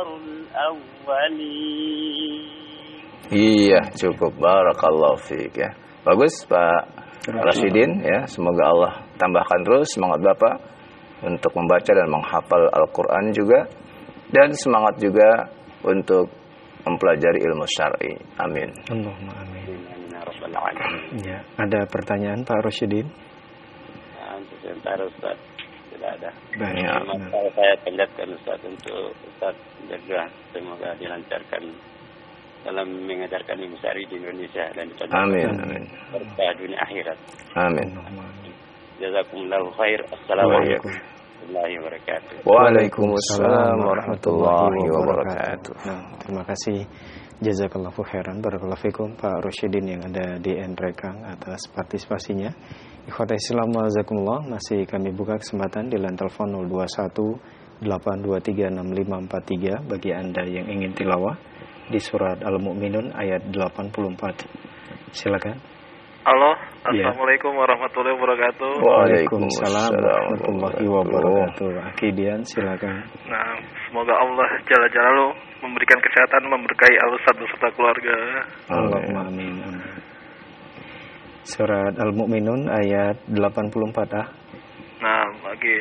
الأولين. Iya, cukup. Barakallahu fiik ya. Bagus Pak Rasyidin ya. Semoga Allah tambahkan terus semangat Bapak untuk membaca dan menghafal Al-Qur'an juga, dan semangat juga untuk mempelajari ilmu syar'i. Amin. Allahumma amin. Ya, ada pertanyaan Pak Rasyidin? Sebentar Ustaz, tidak ada. Baik. Kalau saya panjatkan Ustaz untuk Ustaz jaga, semoga dilancarkan dalam mengajarkan ilmu syar'i di Indonesia dan di Amin. Amin. berkah dunia akhirat. Amin. Jazakumullahu khair. Assalamualaikum warahmatullahi wabarakatuh. Waalaikumsalam warahmatullahi wabarakatuh. Nah, terima kasih. Jazakallahu khairan barakallahu fikum Pak Rasyidin yang ada di Nrekang atas partisipasinya. Ikhwatul Islam wajazakumullah, masih kami buka kesempatan di line telepon 021 823 6543 bagi Anda yang ingin tilawah di surat Al-Mu'minun ayat 84. Silakan. Halo, Assalamualaikum warahmatullahi wabarakatuh. Waalaikumsalam warahmatullahi wabarakatuh. Akidian, silakan. Nah, semoga Allah Jalla Jalaluhu memberikan kesehatan, memberkahi Al-Ustaz beserta keluarga. Allahumma amin. Surat Al-Mu'minun ayat 84. Nah, lagi.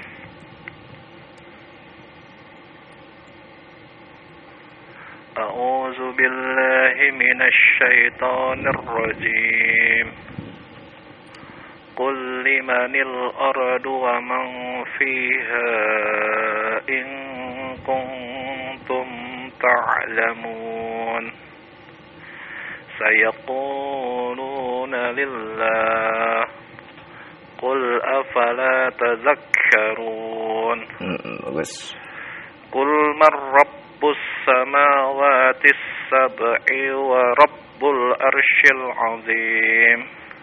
A'udzu billahi minasy syaithanir rajim. Qul limanil ardu wa man fiha in kuntum ta'lamun. Sayaquluna lillah. Qul afala tadhakkarun. Bagus. Qul man rabbus samawati sab'i wa rabbul arsyil azim.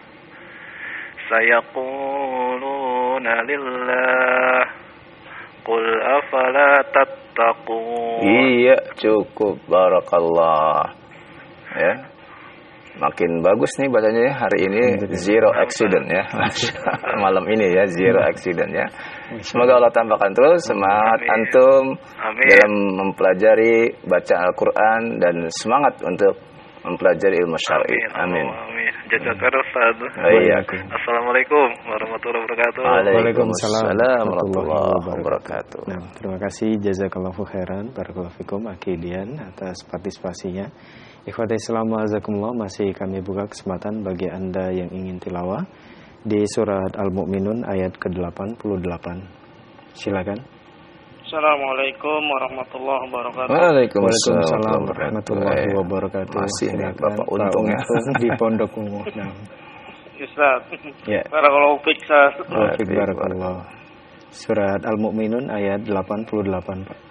Sayaquluna lillah. Qul afala tattaqun. Iya, cukup. Barakallah. Ya. Makin bagus nih bacanya ya. Hari ini zero accident ya. Malam ini ya zero accident ya. Semoga Allah tambahkan terus semangat antum dalam mempelajari baca Al-Quran dan semangat untuk mempelajari ilmu syar'i. Amin. Jazakallahu Ustaz. Assalamualaikum warahmatullahi wabarakatuh. Waalaikumsalam warahmatullahi wabarakatuh. Nah, terima kasih jazakallahu khairan barakallahu fikum Akidian atas partisipasinya. Ikhwatul Islam wajazakumullah, masih kami buka kesempatan bagi Anda yang ingin tilawah di surat Al-Mu'minun ayat ke-88. Silakan. Assalamualaikum warahmatullahi wabarakatuh. Waalaikumsalam warahmatullahi wabarakatuh. Masih nih Bapak Untung ya. Di Pondok Ungu. Nah. Ustaz. Ya. Barakallahu fiik, Ustaz. Barakallahu. Surat Al-Mu'minun ayat 88, Pak.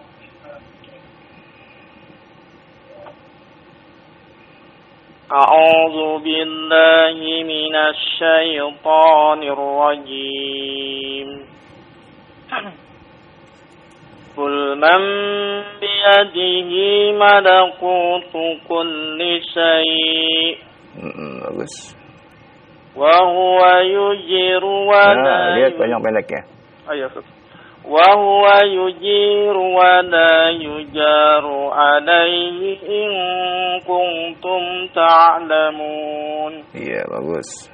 A'udzu billahi minasy syaithanir rajim. Qul man biyadihi malakutu kulli syai'. Bagus. Wa huwa yujiru wa la lihat banyak pendeknya. Ayo, wa huwa yujiru wa la yujaru alaihi in kuntum ta'lamun. Iya, bagus.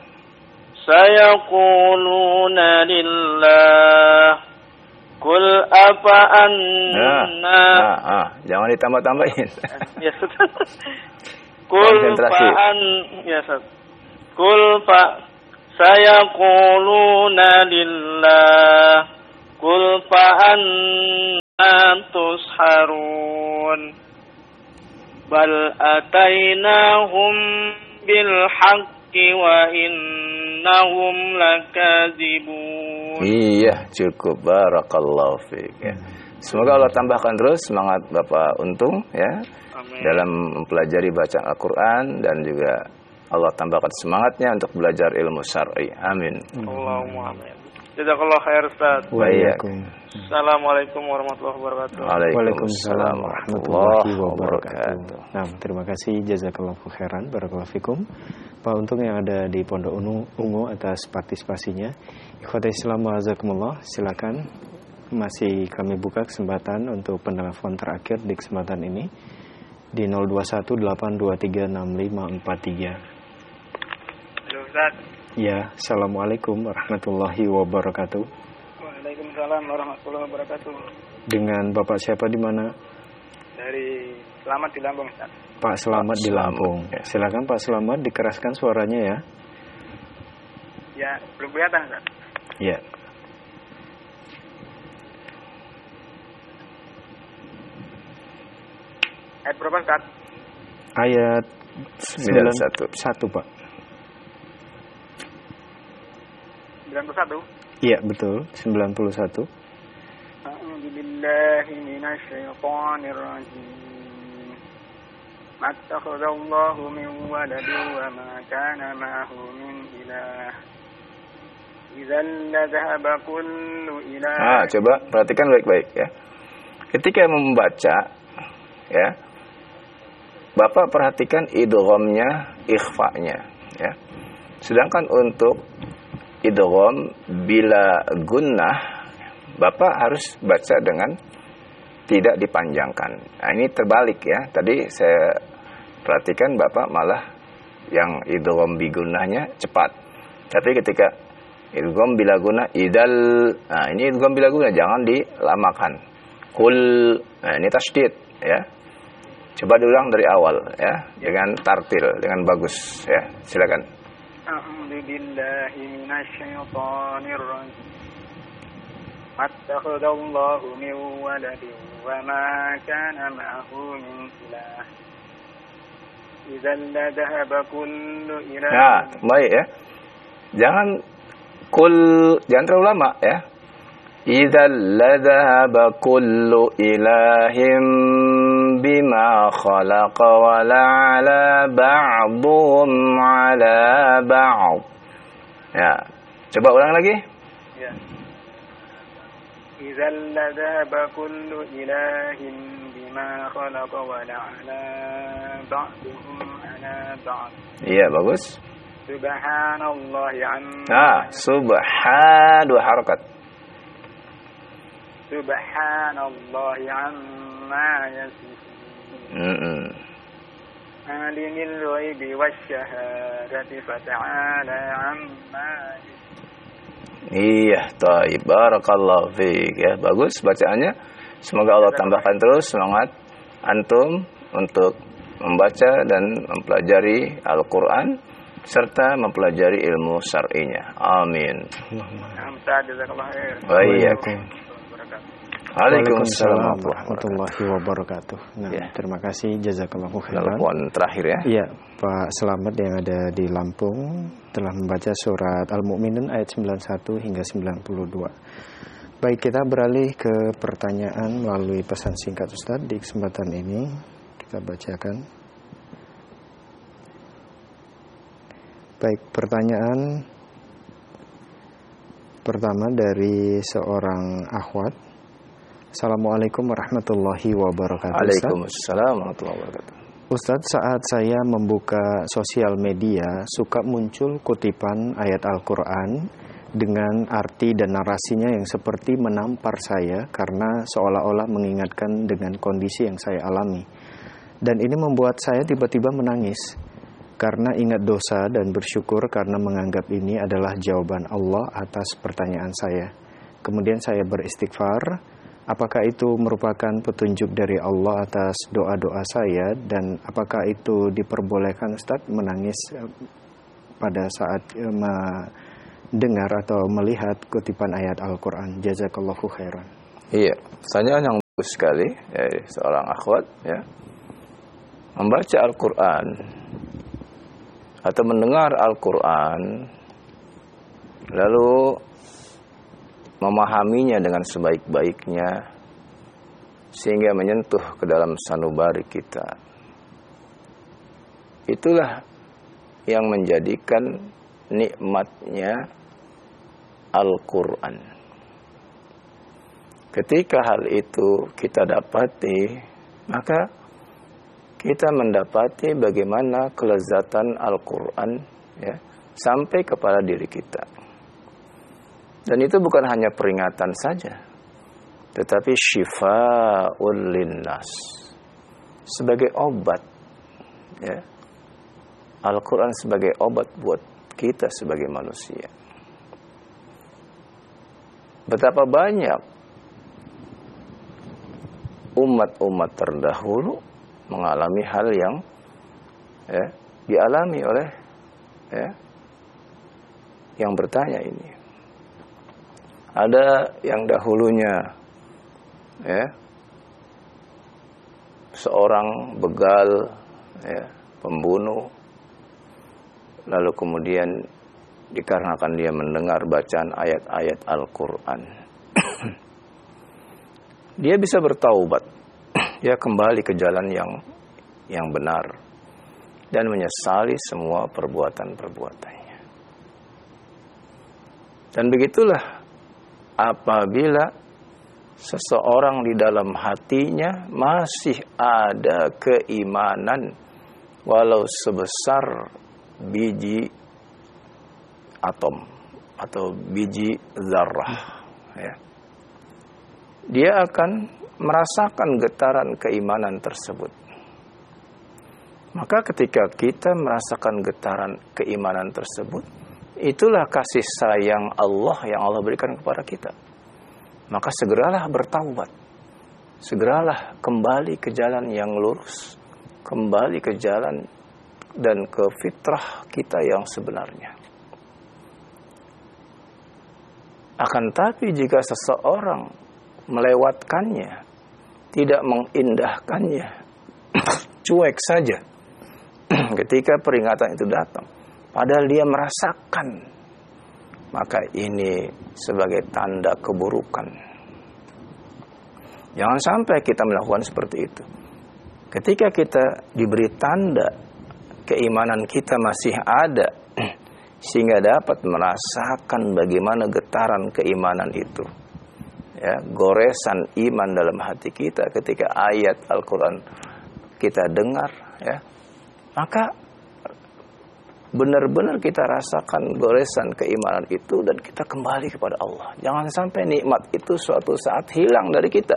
Sayaquluna lillah. Qul apa anna. Jangan ditambah-tambahin. Ya, Qul fa ya, Qul fa sayaquluna lillah. Qul fa anna tusharun. Bal atainahum bil haqqi wa innahum lakadzibun. Iya, cukup. Barakallahu fiik ya. Semoga Allah tambahkan terus semangat Bapak Untung ya. Amin. Dalam mempelajari bacaan Al-Quran, dan juga Allah tambahkan semangatnya untuk belajar ilmu syar'i. Amin. Allahumma amin. Jazakallahu khair, Ustaz. Assalamualaikum warahmatullahi wabarakatuh. Waalaikumsalam warahmatullahi wabarakatuh. Nah, terima kasih jazakallahu khairan barakallahu fikum Pak Untung yang ada di Pondok Ungu atas partisipasinya. Ikhwatul Islam wajazakumullah, silakan masih kami buka kesempatan untuk penelpon terakhir di kesempatan ini di 0218236543. Halo Ustaz. Ya, Assalamualaikum warahmatullahi wabarakatuh. Waalaikumsalam warahmatullahi wabarakatuh. Dengan Bapak siapa di mana? Dari Selamat di Lampung, Ustaz. Pak Selamat di Lampung. Ya. Silakan Pak Selamat dikeraskan suaranya ya. Ya, belum kelihatan, Ustaz. Ya. Ayat berapa, Ustaz? Ayat 91, Pak. 91. Iya, betul. 91. A'udzu billahi minasy syaithanir rajim. Mattakhadallahu min waladin wa ma kana ma'ahu min ilah. Idzal ladzahaba kullu ilah. Coba perhatikan baik-baik ya. Ketika membaca ya, Bapak perhatikan idghamnya, ikhfa'nya ya. Sedangkan untuk idgham bila gunnah, Bapak harus baca dengan tidak dipanjangkan. Nah, ini terbalik ya. Tadi saya perhatikan Bapak malah yang idgham bi gunnahnya cepat. Tapi ketika idgham bila gunnah idal, nah ini idgham bila gunnah jangan dilamakan. Kul, nah ini tasydid ya. Coba diulang dari awal ya, dengan tartil, dengan bagus ya. Silakan. A'udzu billahi minasy syaithanir rajim. Mattakhadallahu min waladin wa ma kana ma'ahu min ilah. Idzal ladzahaba kullu ilah. Nah, baik ya. Jangan terlalu lama ya. Idzal ladzahaba kullu ilahin bima khalaqa wa la'ala ba'dhum 'ala ba'd. Ya. Coba ulang lagi. Ya. Idzal ladzahaba kullu ilahin bima khalaqa wa la'ala ba'dhum 'ala ba'd. Iya, bagus. Subhanallahi amma. Dua harakat. Subhanallahi amma yasifun. Alimil ghaibi wasyahadati fata'ala amma yasifun. Iya, taib. Barakallahu fiik ya. Bagus bacaannya. Semoga Allah tambahkan terus semangat antum untuk membaca dan mempelajari Al-Qur'an serta mempelajari ilmu syar'inya. Amin. Waalaikumsalam warahmatullahi wabarakatuh. Nah, ya. Terima kasih, jazakallahu khairan. Telepon terakhir ya. Iya, Pak Selamat yang ada di Lampung telah membaca surat Al-Mu'minun ayat 91 hingga 92. Baik, kita beralih ke pertanyaan melalui pesan singkat Ustadz di kesempatan ini. Kita bacakan. Baik, pertanyaan pertama dari seorang akhwat. Assalamualaikum warahmatullahi wabarakatuh. Waalaikumsalam warahmatullahi wabarakatuh. Ustadz, saat saya membuka sosial media, suka muncul kutipan ayat Al-Quran dengan arti dan narasinya yang seperti menampar saya karena seolah-olah mengingatkan dengan kondisi yang saya alami. Dan ini membuat saya tiba-tiba menangis karena ingat dosa dan bersyukur karena menganggap ini adalah jawaban Allah atas pertanyaan saya. Kemudian saya beristighfar. Apakah itu merupakan petunjuk dari Allah atas doa-doa saya, dan apakah itu diperbolehkan Ustadz menangis pada saat mendengar atau melihat kutipan ayat Al-Quran? Jazakallahu khairan. Iya, pertanyaan yang bagus sekali dari seorang akhwat ya. Membaca Al-Quran atau mendengar Al-Quran lalu memahaminya dengan sebaik-baiknya sehingga menyentuh ke dalam sanubari kita. Itulah yang menjadikan nikmatnya Al-Quran. Ketika hal itu kita dapati, maka kita mendapati bagaimana kelezatan Al-Quran ya, sampai kepada diri kita. Dan itu bukan hanya peringatan saja, tetapi syifaa'un linnas, sebagai obat, ya. Al-Quran sebagai obat buat kita sebagai manusia. Betapa banyak umat-umat terdahulu mengalami hal yang dialami oleh yang bertanya ini. Ada yang dahulunya seorang begal, pembunuh, lalu kemudian dikarenakan dia mendengar bacaan ayat-ayat Al-Quran, dia bisa bertaubat, dia kembali ke jalan yang benar dan menyesali semua perbuatan-perbuatannya. Dan begitulah apabila seseorang di dalam hatinya masih ada keimanan walau sebesar biji atom atau biji zarrah, ya. Dia akan merasakan getaran keimanan tersebut. Maka ketika kita merasakan getaran keimanan tersebut, itulah kasih sayang Allah yang Allah berikan kepada kita. Maka segeralah bertaubat, segeralah kembali ke jalan yang lurus, kembali ke jalan dan ke fitrah kita yang sebenarnya. Akan tapi jika seseorang melewatkannya, tidak mengindahkannya, cuek saja ketika peringatan itu datang, padahal dia merasakan, maka ini sebagai tanda keburukan. Jangan sampai kita melakukan seperti itu. Ketika kita diberi tanda keimanan kita masih ada, sehingga dapat merasakan bagaimana getaran keimanan itu, ya, goresan iman dalam hati kita ketika ayat Al-Quran kita dengar, ya, maka benar-benar kita rasakan goresan keimanan itu dan kita kembali kepada Allah. Jangan sampai nikmat itu suatu saat hilang dari kita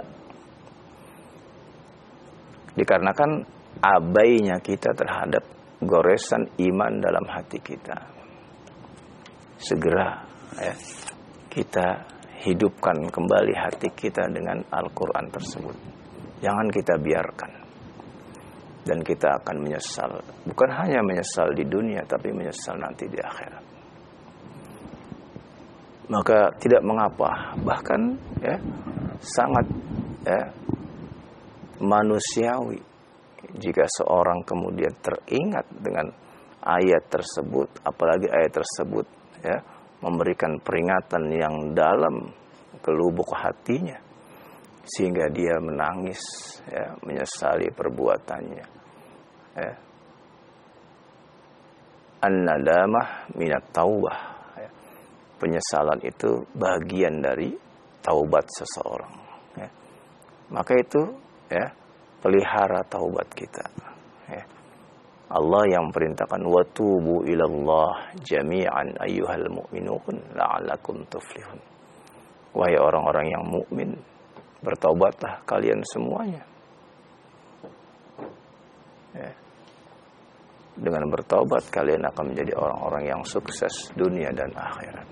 dikarenakan abainya kita terhadap goresan iman dalam hati kita. Segera, ya, kita hidupkan kembali hati kita dengan Al-Quran tersebut. Jangan kita biarkan. Dan kita akan menyesal. Bukan hanya menyesal di dunia, tapi menyesal nanti di akhirat. Maka tidak mengapa, bahkan sangat manusiawi jika seorang kemudian teringat dengan ayat tersebut, apalagi ayat tersebut memberikan peringatan yang dalam ke lubuk hatinya, sehingga dia menangis, menyesali perbuatannya. An-nadamah minat taubah. Penyesalan itu bagian dari taubat seseorang. Maka itu pelihara taubat kita. Allah yang perintahkan watubu ilallah jami'an ayyuhal mu'minun la'allakum tuflihun. Wahai orang-orang yang mukmin, bertaubatlah kalian semuanya. Dengan bertaubat kalian akan menjadi orang-orang yang sukses dunia dan akhirat.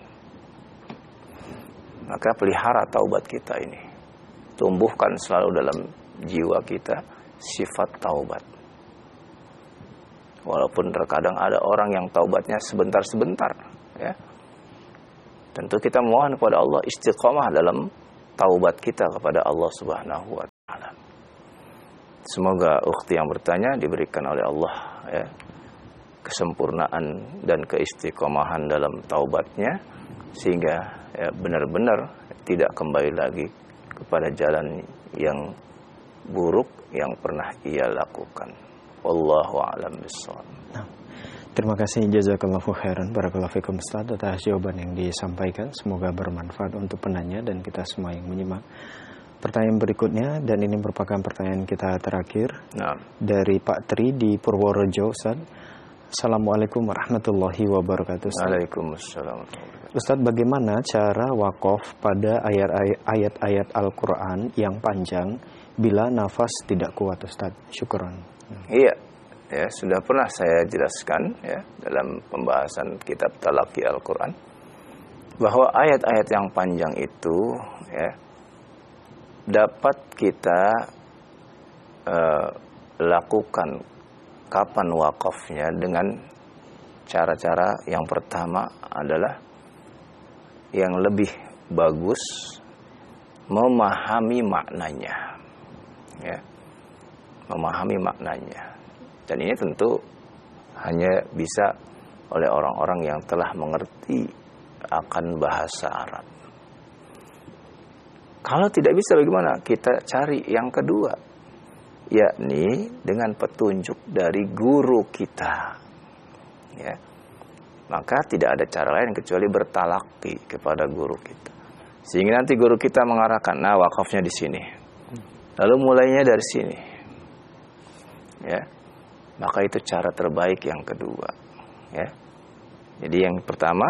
Maka pelihara taubat kita ini. Tumbuhkan selalu dalam jiwa kita sifat taubat. Walaupun terkadang ada orang yang taubatnya sebentar-sebentar, tentu kita mohon kepada Allah istiqomah dalam taubat kita kepada Allah Subhanahu wa taala. Semoga ukhti yang bertanya diberikan oleh Allah kesempurnaan dan keistiqomahan dalam taubatnya, sehingga benar-benar tidak kembali lagi kepada jalan yang buruk yang pernah ia lakukan. Wallahu a'lam bishawab. Terima kasih, jazakallahu khairan, barakallahu fikum Ustaz, atas jawaban yang disampaikan. Semoga bermanfaat untuk penanya dan kita semua yang menyimak. Pertanyaan berikutnya, dan ini merupakan pertanyaan kita terakhir, dari Pak Tri di Purworejo, Ustaz. Assalamualaikum warahmatullahi wabarakatuh. Waalaikumsalam. Ustaz, bagaimana cara wakaf pada ayat-ayat Al-Quran yang panjang bila nafas tidak kuat, Ustaz? Syukran. Iya, ya sudah pernah saya jelaskan ya dalam pembahasan kitab Talaqi Al-Quran bahwa ayat-ayat yang panjang itu ya dapat kita lakukan kapan wakafnya dengan cara-cara yang pertama adalah yang lebih bagus memahami maknanya ya, memahami maknanya, dan ini tentu hanya bisa oleh orang-orang yang telah mengerti akan bahasa Arab. Kalau tidak bisa bagaimana? Kita cari yang kedua, yakni dengan petunjuk dari guru kita. Ya. Maka tidak ada cara lain kecuali bertalaki kepada guru kita. Sehingga nanti guru kita mengarahkan, nah wakafnya di sini. Lalu mulainya dari sini. Ya. Maka itu cara terbaik yang kedua. Ya. Jadi yang pertama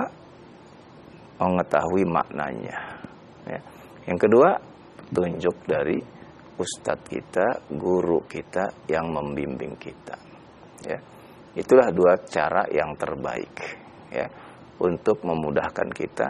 mengetahui maknanya. Ya. Yang kedua, petunjuk dari ustadz kita, guru kita yang membimbing kita. Ya. Itulah dua cara yang terbaik ya untuk memudahkan kita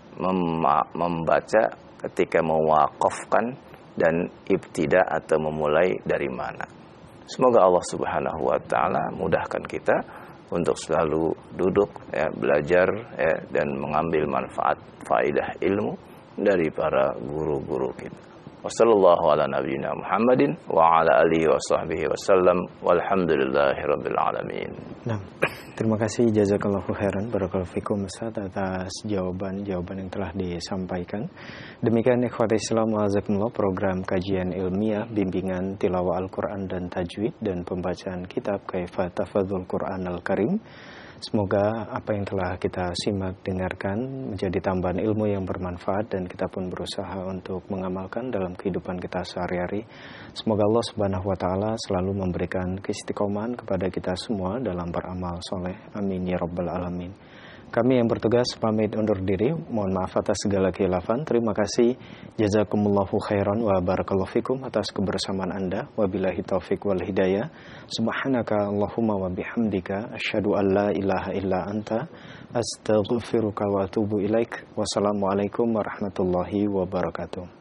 membaca ketika mewakafkan dan ibtida atau memulai dari mana. Semoga Allah Subhanahu wa taala mudahkan kita untuk selalu duduk ya, belajar ya, dan mengambil manfaat faidah ilmu dari para guru-guru kita. Wassallallahu ala nabiyyina Muhammadin wa ala alihi wa sahbihi wasallam walhamdulillahirabbil alamin. Nah, terima kasih jazakallahu khairan barakallahu fikum Ustaz atas jawaban-jawaban yang telah disampaikan. Demikian ikhwati Islam azakumullah program kajian ilmiah bimbingan tilawah Al-Qur'an dan tajwid dan pembacaan kitab Kaifa Tafadzul Qur'an Al-Karim. Semoga apa yang telah kita simak dengarkan menjadi tambahan ilmu yang bermanfaat dan kita pun berusaha untuk mengamalkan dalam kehidupan kita sehari-hari. Semoga Allah Subhanahu wa taala selalu memberikan keistiqomahan kepada kita semua dalam beramal soleh. Amin ya rabbal alamin. Kami yang bertugas pamit undur diri. Mohon maaf atas segala khilafan. Terima kasih. Jazakumullahu khairan wa barakallahu fikum atas kebersamaan Anda. Wabillahi taufik wal hidayah. Subhanaka Allahumma wa bihamdika asyhadu an la ilaha illa anta astaghfiruka wa atubu ilaik. Wassalamualaikum warahmatullahi wabarakatuh.